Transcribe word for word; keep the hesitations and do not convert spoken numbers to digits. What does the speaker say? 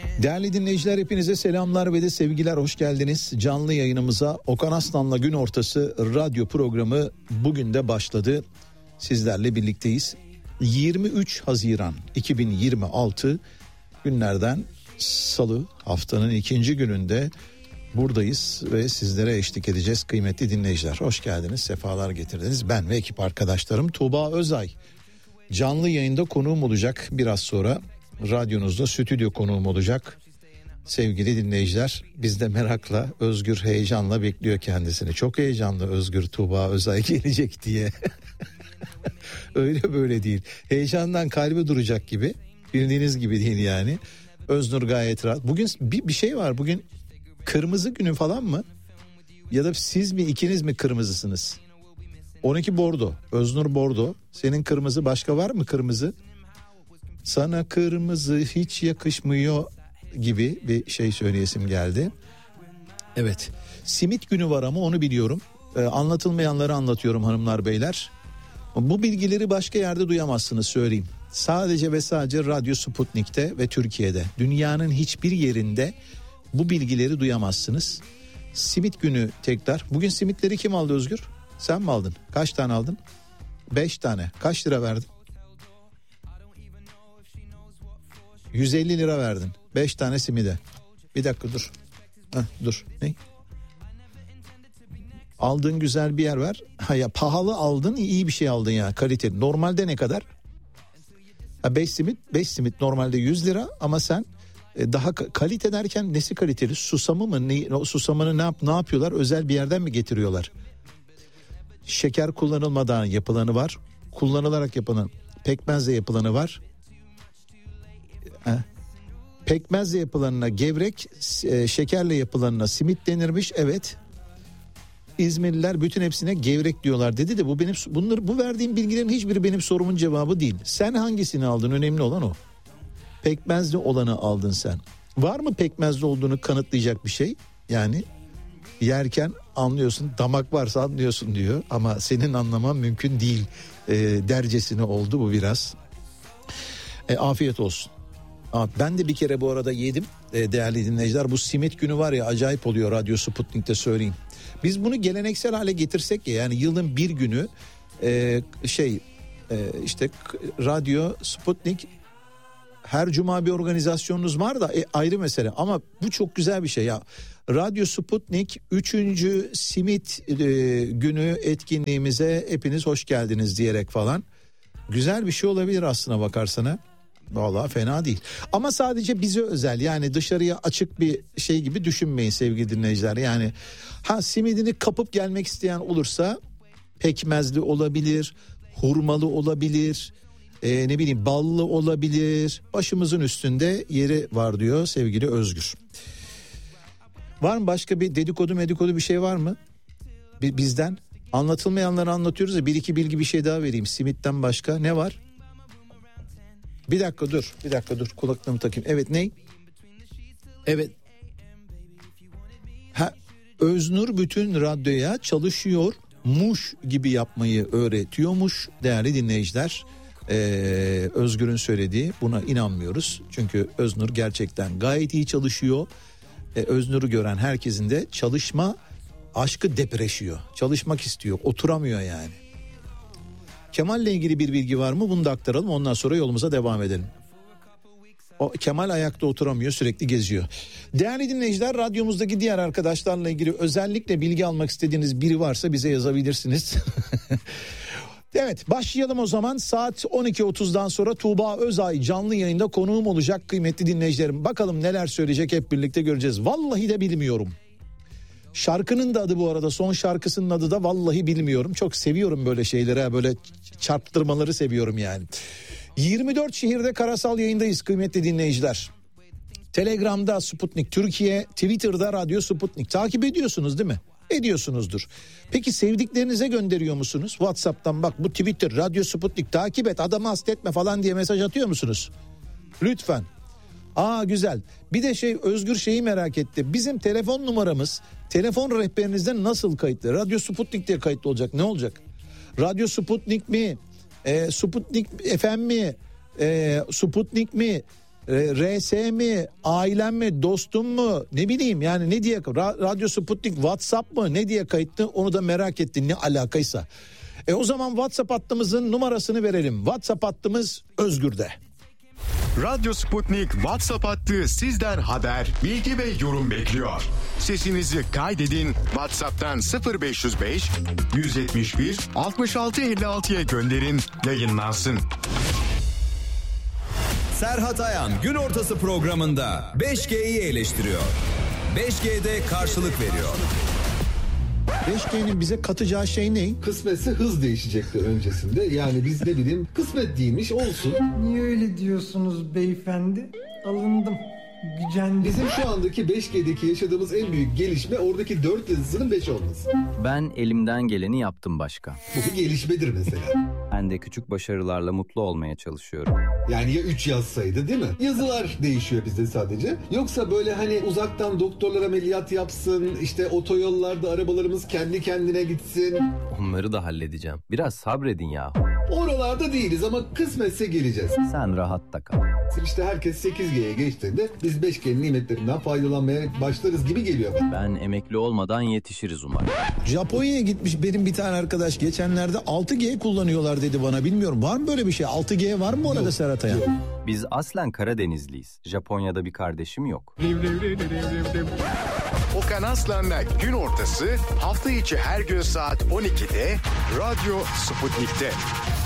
Değerli dinleyiciler, hepinize selamlar ve de sevgiler, hoş geldiniz. Canlı yayınımıza Okan Aslan'la Gün Ortası radyo programı bugün de başladı. Sizlerle birlikteyiz. yirmi üç Haziran iki bin yirmi altı günlerden Salı, haftanın ikinci gününde buradayız ve sizlere eşlik edeceğiz kıymetli dinleyiciler. Hoş geldiniz, sefalar getirdiniz. Ben ve ekip arkadaşlarım. Tuğba Özay canlı yayında konuğum olacak biraz sonra. Radyonuzda stüdyo konuğum olacak. Sevgili dinleyiciler, biz de merakla, Özgür heyecanla bekliyor kendisini. Çok heyecanlı Özgür, Tuğba Özay gelecek diye. Öyle böyle değil. Heyecandan kalbi duracak gibi. Bildiğiniz gibi değil yani. Öznur gayet rahat. Bugün bir, bir şey var. Bugün kırmızı günü falan mı? Ya da siz mi, ikiniz mi kırmızısınız? on iki bordo. Öznur bordo. Senin kırmızı, başka var mı kırmızı? Sana kırmızı hiç yakışmıyor gibi bir şey söyleyesim geldi. Evet, simit günü var ama onu biliyorum. Ee, anlatılmayanları anlatıyorum hanımlar beyler. Bu bilgileri başka yerde duyamazsınız, söyleyeyim. Sadece ve sadece Radyo Sputnik'te ve Türkiye'de. Dünyanın hiçbir yerinde bu bilgileri duyamazsınız. Simit günü tekrar. Bugün simitleri kim aldı Özgür? Sen mi aldın? Kaç tane aldın? Beş tane. Kaç lira verdin? yüz elli lira verdin. beş tane simide. Bir dakika dur. Heh, dur. Ne? Aldığın güzel bir yer var. Ha ya, pahalı aldın, iyi bir şey aldın ya, kaliteli. Normalde ne kadar? Ha, beş simit, beş simit normalde yüz lira ama sen e, daha kalite derken nesi kaliteli? Susamı mı? Ne, susamını ne yap ne yapıyorlar? Özel bir yerden mi getiriyorlar? Şeker kullanılmadan yapılanı var. Kullanılarak yapılan, pekmezle yapılanı var. Ha. Pekmezle yapılanına gevrek, e, şekerle yapılanına simit denirmiş. Evet. İzmirliler bütün hepsine gevrek diyorlar dedi de bu benim bunları bu verdiğim bilgilerin hiçbiri benim sorumun cevabı değil. Sen hangisini aldın? Önemli olan o. Pekmezli olanı aldın sen. Var mı pekmezli olduğunu kanıtlayacak bir şey? Yani yerken anlıyorsun, damak varsa anlıyorsun diyor ama senin anlaman mümkün değil e, dercesine oldu bu biraz. E, afiyet olsun. Ben de bir kere bu arada yedim e, değerli dinleyiciler. Bu simit günü var ya, acayip oluyor Radyo Sputnik'te, söyleyeyim. Biz bunu geleneksel hale getirsek ya, yani yılın bir günü e, şey e, işte Radyo Sputnik, her cuma bir organizasyonunuz var da e, ayrı mesele ama bu çok güzel bir şey ya. Radyo Sputnik üçüncü simit e, günü etkinliğimize hepiniz hoş geldiniz diyerek falan. Güzel bir şey olabilir aslına bakarsana. Vallahi fena değil. Ama sadece bize özel, yani dışarıya açık bir şey gibi düşünmeyin sevgili dinleyiciler. Yani ha, simidini kapıp gelmek isteyen olursa pekmezli olabilir, hurmalı olabilir, e, ne bileyim ballı olabilir. Başımızın üstünde yeri var diyor sevgili Özgür. Var mı başka bir dedikodu medikodu bir şey var mı? Bizden anlatılmayanları anlatıyoruz ya, bir iki bilgi bir şey daha vereyim. Simitten başka ne var? Bir dakika dur, bir dakika dur, kulaklığımı takayım. Evet, ne? Evet. Ha, Öznur bütün radyoya çalışıyormuş gibi yapmayı öğretiyormuş değerli dinleyiciler. Ee, Özgür'ün söylediği, buna inanmıyoruz. Çünkü Öznur gerçekten gayet iyi çalışıyor. Ee, Öznur'u gören herkesin de çalışma aşkı depreşiyor. Çalışmak istiyor, oturamıyor yani. Kemal'le ilgili bir bilgi var mı? Bunu da aktaralım, ondan sonra yolumuza devam edelim. O Kemal ayakta oturamıyor, sürekli geziyor. Değerli dinleyiciler, radyomuzdaki diğer arkadaşlarla ilgili özellikle bilgi almak istediğiniz biri varsa bize yazabilirsiniz. Evet, başlayalım o zaman. Saat on iki otuzdan sonra Tuğba Özay canlı yayında konuğum olacak kıymetli dinleyicilerim. Bakalım neler söyleyecek, hep birlikte göreceğiz. Vallahi de bilmiyorum. Şarkının da adı bu arada, son şarkısının adı da vallahi bilmiyorum. Çok seviyorum böyle şeyleri, böyle çarptırmaları seviyorum yani. yirmi dört şehirde karasal yayındayız kıymetli dinleyiciler. Telegram'da Sputnik Türkiye, Twitter'da Radyo Sputnik. Takip ediyorsunuz değil mi? Ediyorsunuzdur. Peki sevdiklerinize gönderiyor musunuz? WhatsApp'tan bak bu Twitter, Radyo Sputnik takip et, adamı hastetme falan diye mesaj atıyor musunuz? Lütfen. Aa, güzel. Bir de şey, Özgür şeyi merak etti. Bizim telefon numaramız telefon rehberinizde nasıl kayıtlı? Radyo Sputnik diye kayıtlı olacak. Ne olacak? Radyo Sputnik mi? E, Sputnik F M mi? E, Sputnik mi? R S mi, ailem mi, dostum mu, ne bileyim yani ne diye, Radyo Sputnik WhatsApp mı, ne diye kayıtlı, onu da merak ettin ne alakaysa. E o zaman WhatsApp hattımızın numarasını verelim. WhatsApp hattımız Özgür'de. Radyo Sputnik WhatsApp hattı sizden haber, bilgi ve yorum bekliyor. Sesinizi kaydedin, WhatsApp'tan sıfır beş yüz beş yüz yetmiş bir altmış altı elli altıya gönderin, yayınlansın. Serhat Ayan gün ortası programında beş G'yi eleştiriyor. beş G'de karşılık veriyor. beş G'nin bize katacağı şey ne? Kısmetse hız değişecekti öncesinde. Yani biz ne bileyim kısmet değilmiş olsun. Niye öyle diyorsunuz beyefendi? Alındım. Gücendim. Bizim şu andaki beş G'deki yaşadığımız en büyük gelişme oradaki dört yazısının beş olması. Ben elimden geleni yaptım başka. Bu bir gelişmedir mesela. Ben de küçük başarılarla mutlu olmaya çalışıyorum. Yani ya üç yazsaydı değil mi? Yazılar değişiyor bizde sadece. Yoksa böyle hani uzaktan doktorlar ameliyat yapsın, işte otoyollarda arabalarımız kendi kendine gitsin. Onları da halledeceğim. Biraz sabredin ya. Oralarda değiliz ama kısmetse geleceğiz. Sen rahatta kal. İşte herkes sekiz G'ye geçtiğinde biz beş G'nin nimetlerinden faydalanmaya başlarız gibi geliyor. Ben emekli olmadan yetişiriz umarım. Japonya'ya gitmiş benim bir tane arkadaş geçenlerde altı G kullanıyorlar dedi bana, bilmiyorum var mı böyle bir şey, altı G var mı orada Serhat Ayan? Biz aslen Karadenizliyiz. Japonya'da bir kardeşim yok. Okan Aslan'la gün ortası hafta içi her gün saat on ikide Radyo Sputnik'te.